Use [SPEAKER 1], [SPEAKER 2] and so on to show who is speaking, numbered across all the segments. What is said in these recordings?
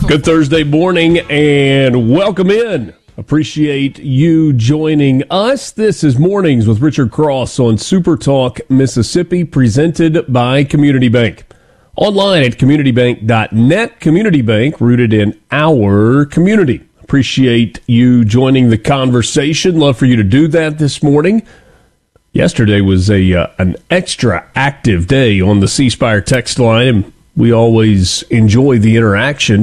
[SPEAKER 1] Good Thursday morning and welcome in. Appreciate you joining us. This is Mornings with Richard Cross on Super Talk Mississippi, presented by Community Bank. Online at communitybank.net. Community Bank, rooted in our community. Appreciate you joining the conversation. Love for you to do that this morning. Yesterday was an extra active day on the C Spire text line, and we always enjoy the interaction.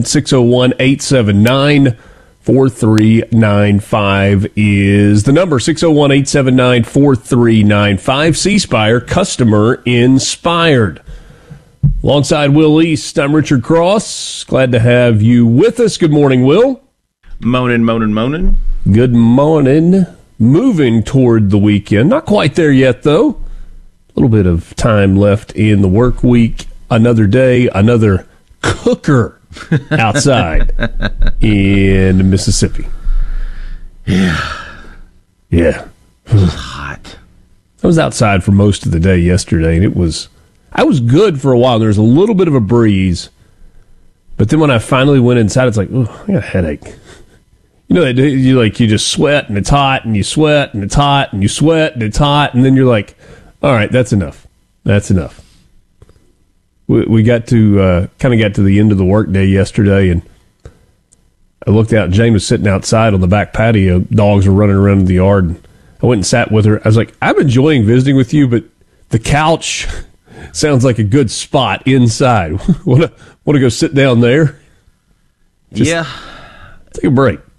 [SPEAKER 1] 601-879-4395 is the number. 601-879-4395. C Spire, customer inspired. Alongside Will East, I'm Richard Cross. Glad to have you with us. Good morning, Will.
[SPEAKER 2] Moaning.
[SPEAKER 1] Good morning. Moving toward the weekend. Not quite there yet, though. A little bit of time left in the work week. Another day, another cooker outside in Mississippi.
[SPEAKER 2] Yeah.
[SPEAKER 1] It
[SPEAKER 2] was hot.
[SPEAKER 1] I was outside for most of the day yesterday, and I was good for a while. There was a little bit of a breeze, but then when I finally went inside, it's like, oh, I got a headache. You know, you just sweat, and it's hot, and you sweat, and it's hot, and you sweat, and it's hot, and then you're like, all right, that's enough. That's enough. We got to kind of got to the end of the workday yesterday, and I looked out. Jane was sitting outside on the back patio. Dogs were running around in the yard. And I went and sat with her. I was like, I'm enjoying visiting with you, but the couch sounds like a good spot inside. Want to go sit down there?
[SPEAKER 2] Yeah.
[SPEAKER 1] Take a break.